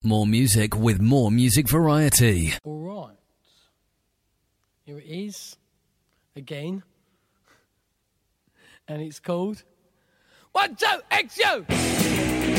More music with more music variety. All right. Here it is. Again. And it's called 1, 2, XU!